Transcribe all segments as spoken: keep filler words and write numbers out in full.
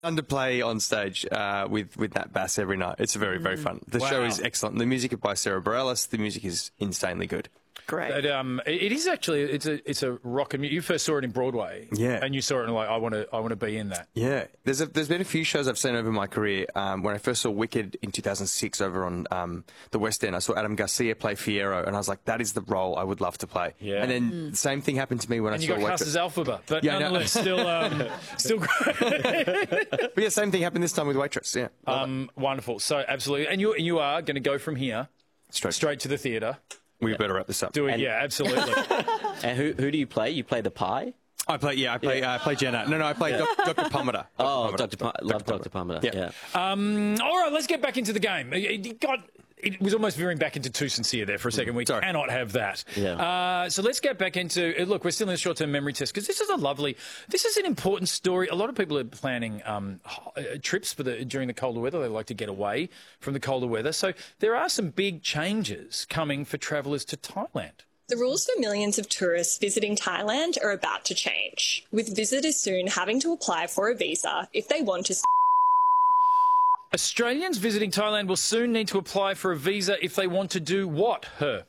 Fun to play on stage uh, with with that bass every night. It's very very fun. The Wow. show is excellent. The music is by Sarah Bareilles. The music is insanely good. Great. But, um, it it is actually it's a it's a rock. And you first saw it in Broadway, Yeah. and you saw it and like I want to I want to be in that. Yeah, there's a, there's been a few shows I've seen over my career. Um, when I first saw Wicked in two thousand six over on um, the West End, I saw Adam Garcia play Fiyero, and I was like, that is the role I would love to play. Yeah. And then the same thing happened to me when And I you saw got cast Waitress. as Alphaba, but Yeah, I know. nonetheless, still um, still great. But yeah, same thing happened this time with Waitress. Yeah, um, wonderful. So absolutely, and you you are going to go from here straight. straight to the theatre. We better wrap this up. Do it, And- yeah, absolutely. And who who do you play? You play the pie? I play. Yeah, I play. Uh, I play Jenna. No, no, I play Doc Doctor Pomander. Oh, Doctor Pa- love Doctor Palmer. Yeah. Yeah. Um, all right, let's get back into the game. It, it got, it was almost veering back into too sincere there for a second. We Sorry. cannot have that. Yeah. Uh, so let's get back into uh, look. We're still in the short-term memory test because this is a lovely. This is an important story. A lot of people are planning um, ho- uh, trips for the during the colder weather. They like to get away from the colder weather. So there are some big changes coming for travellers to Thailand. The rules for millions of tourists visiting Thailand are about to change, with visitors soon having to apply for a visa if they want to. Australians visiting Thailand will soon need to apply for a visa if they want to do what? Her.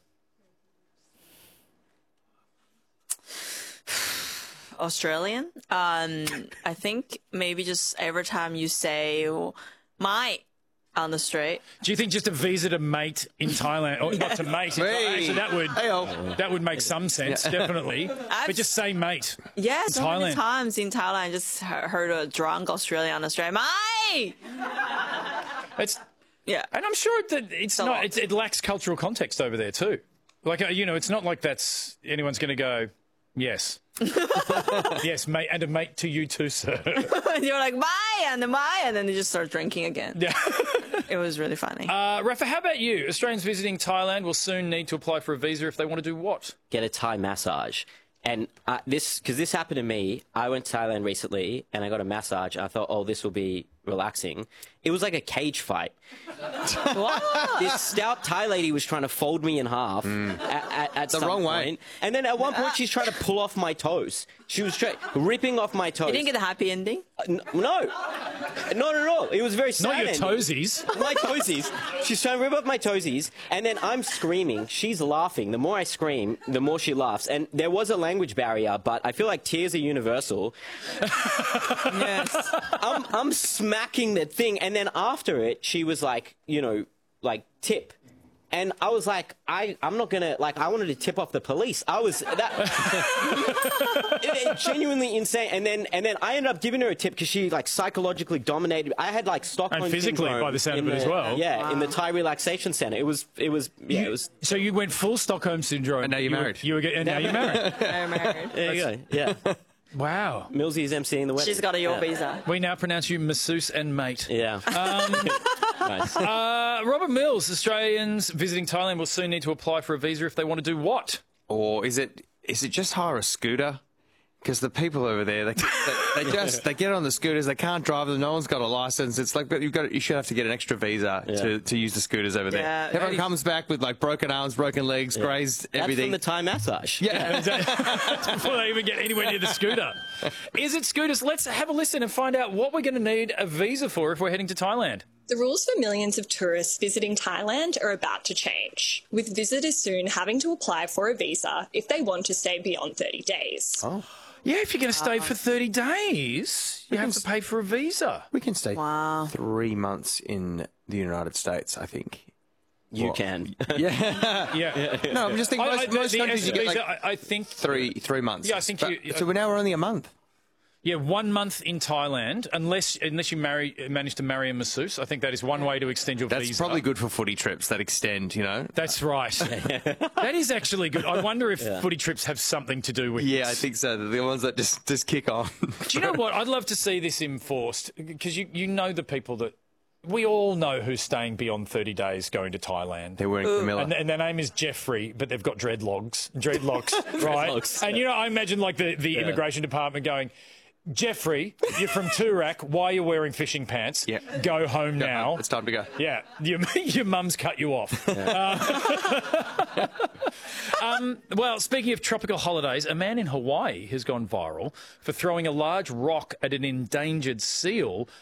Australian. Um, I think maybe just every time you say "my" on the street. Do you think just a visa to mate in Thailand, or not to mate? Hey. Actually, that would Hey-o. that would make some sense, definitely. But just say mate. Yeah, so many Thailand. times in Thailand, I just he- heard a drunk Australian on the street. "My." It's Yeah. and I'm sure that it's a not. lot. It's, it lacks cultural context over there too. Like uh, you know, it's not like that's anyone's going to go. Yes, yes, mate, and a mate to you too, sir. And you're like "my" and the "my," and then they just start drinking again. Yeah. It was really funny. Uh, Rafa, how about you? Australians visiting Thailand will soon need to apply for a visa if they want to do what? Get a Thai massage. And uh, this, because this happened to me, I went to Thailand recently and I got a massage. I thought, oh, this will be relaxing. It was like a cage fight. This stout Thai lady was trying to fold me in half at, at, at The some wrong way. point. And then at one point, she's trying to pull off my toes. She was try- ripping off my toes. You didn't get a happy ending? Uh, n- no, not at all. It was very sad. Not your ending. toesies. My toesies. She's trying to rip off my toesies, and then I'm screaming. She's laughing. The more I scream, the more she laughs. And there was a language barrier, but I feel like tears are universal. Yes. I'm, I'm smacking that thing, and then after it, she was like, you know, like tip. And I was like, I, I'm not gonna, like, I wanted to tip off the police. I was, that, it, it genuinely insane. And then, and then I ended up giving her a tip because she, like, psychologically dominated. I had, like, Stockholm And physically, syndrome by the sound in of it as well. Yeah, in the Thai relaxation center. It was, it was, yeah, it was. So you went full Stockholm syndrome. And now you're You were- married. You were, get- and now you're married. I'm married. There you go. Yeah. Wow. Millsy's emceeing the wedding. She's got a your yeah. visa. We now pronounce you masseuse and mate. Yeah. Nice. Uh, Robert Mills, Australians visiting Thailand will soon need to apply for a visa if they want to do what? Or is it is it just hire a scooter? Because the people over there, they, they, they just they get on the scooters. They can't drive them. No one's got a license. It's like you've got you should have to get an extra visa Yeah. to, to use the scooters over there. Yeah. Everyone comes back with like broken arms, broken legs, grazed That's everything. from the Thai massage. yeah. Before they even get anywhere near the scooter. Is it scooters? Let's have a listen and find out what we're going to need a visa for if we're heading to Thailand. The rules for millions of tourists visiting Thailand are about to change, with visitors soon having to apply for a visa if they want to stay beyond thirty days. Oh, Yeah, if you're going to stay for thirty days, you have to pay for a visa. we can stay Wow. three months in the United States, I think. You Well, can. Yeah. Yeah. No, I'm just thinking I, most, I, the, most the countries you visa, get like I, I think three three months. Yeah, I think But- you- So now we're only a month. Yeah, one month in Thailand, unless unless you marry manage to marry a masseuse. I think that is one way to extend your That's visa. probably good for footy trips that extend, you know. That's right. That is actually good. I wonder if footy trips have something to do with Yeah, I this. think so. They're the ones that just, just kick on. Do you know what? I'd love to see this enforced because you, you know the people that we all know who's staying beyond thirty days going to Thailand. They're wearing Camilla. And, and their name is Jeffrey, but they've got dreadlocks, dreadlocks, right? Dreadlocks. And you know, I imagine like the, the immigration department going, Jeffrey, you're from Toorak. Why are you wearing fishing pants? Yeah. Go home Go now. home. It's time to go. Yeah, your, your mum's cut you off. Uh, um, well, speaking of tropical holidays, a man in Hawaii has gone viral for throwing a large rock at an endangered seal